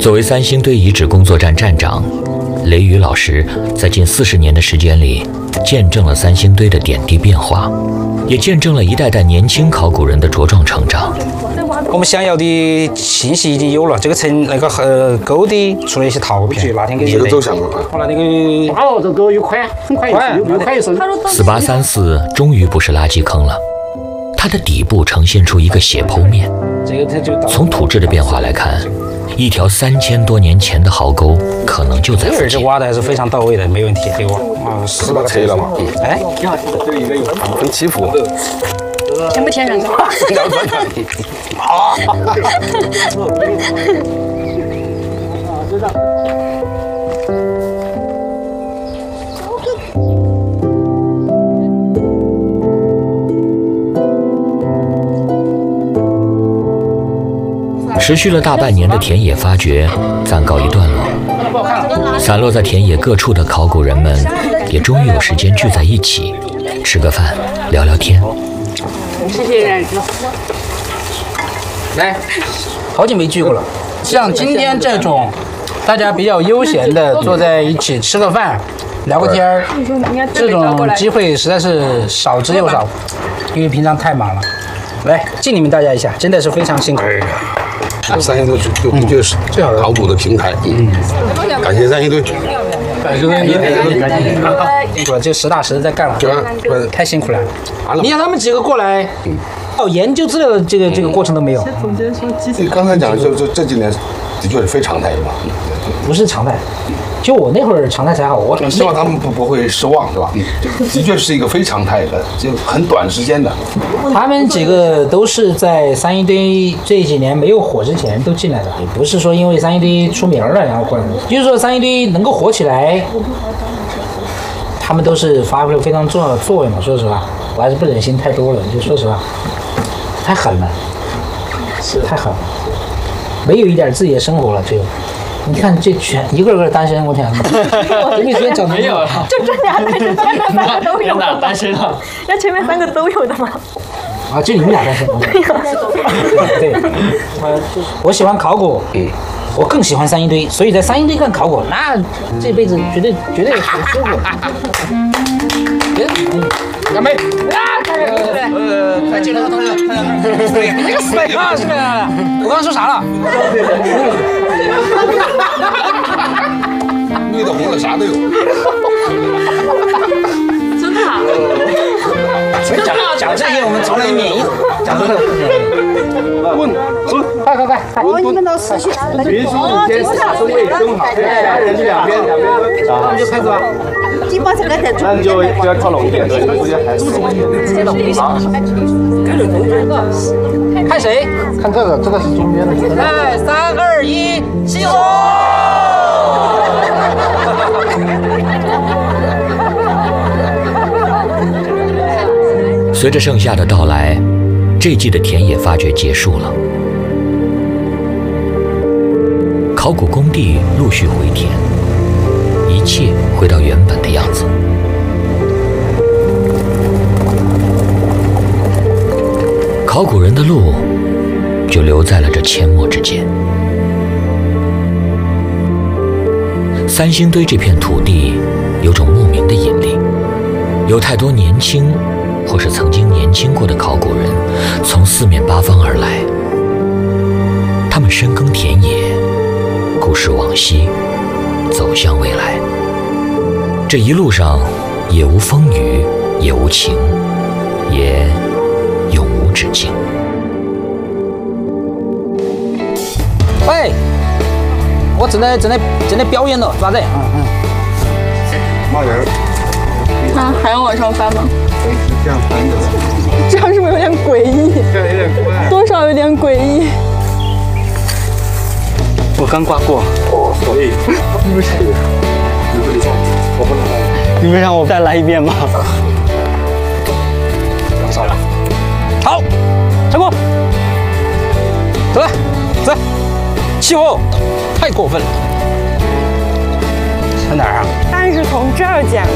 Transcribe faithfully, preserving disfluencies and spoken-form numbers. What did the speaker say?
作为三星堆遗址工作站站长，雷雨老师在近四十年的时间里，见证了三星堆的点滴变化，也见证了一代代年轻考古人的茁壮成长。 我们想要的信息已经有了，这个层那个呃沟底出了一些陶片，那天给这个走向了。 后来那个哦，这个又快，很快又又快又深。 四八三四终于不是垃圾坑了，它的底部呈现出一个斜剖面。 这个它就从土质的变化来看，一条三千多年前的壕沟可能就在附近。 这挖的还是非常到位的，没问题。这个啊，十八个拆了嘛？ 哎， 很起伏。 全部填上去。 好。 持续了大半年的田野发掘暂告一段落，散落在田野各处的考古人们也终于有时间聚在一起，吃个饭，聊聊天。 谢谢冉哥。 来，好久没聚过了。像今天这种，大家比较悠闲的坐在一起吃个饭、聊个天儿，这种机会实在是少之又少，因为平常太忙了。来，敬你们大家一下，真的是非常辛苦。 三星堆就的确是这样考古的平台，嗯，感谢三星堆， 感谢三星堆，我这实打实的在干了，太辛苦了。你让他们几个过来，哦，研究资料的这个这个过程都没有。 刚才讲就这这几年的确是非常态嘛， 不是常态。就我那会儿常态才好，我希望他们不不会失望，是吧？的确是一个非常态的，就很短时间的。 他们几个都是在三星堆这几年没有火之前都进来的，也不是说因为三星堆出名了然后过来的，就是说三星堆能够火起来，他们都是发挥了非常重要的作用嘛。说实话，我还是不忍心太多了，就说实话，太狠了，是太狠了，没有一点自己的生活了，只有。你看这全一个个单身，我天！我没时间找男友， 就这俩单身，前面三个都有的。 单身了？ 那前面三个都有的吗？ 啊，就你们俩单身。对呀。对，我我喜欢考古，我更喜欢三星堆，所以在三星堆干考古，那这辈子绝对绝对很舒服。干杯！啊，干杯！呃，来，敬这个同志，那个死北啊，是的。我刚刚说啥了？ 绿的、红的，啥都有。 真的啊？ 讲讲这些我们从来免疫，讲这个。问，快快快！ 我你们都吃起来了。哦，这是啥？ 中位中好，家人就两边两边。 那我们就开始吧。 基本这个在那你就就要靠拢一点，对，中间还是好。 看谁？ 看这个，这个是中间的。 来，三二一，起火！ 随着盛夏的到来，这季的田野发掘结束了，考古工地陆续回填，一切回到原本的样子。考古人的路就留在了这阡陌之间。三星堆这片土地有种莫名的引力，有太多年轻或是曾经年轻过的考古人从四面八方而来，他们深耕田野，故事往昔，走向未来。这一路上也无风雨，也无晴，也永无止境。 喂，我正在正在正在表演呢，咋子？嗯嗯。 骂人。 那还要往上翻吗？ 这样翻的。 这样是不是有点诡异？ 这样有点怪。 多少有点诡异。 我刚刮过。 哦，所以。对不起。我不能来。 你们让我再来一遍吗？ 少了。好，成功。走来，走。起火，太过分了。在哪儿啊？ 但是从这儿讲。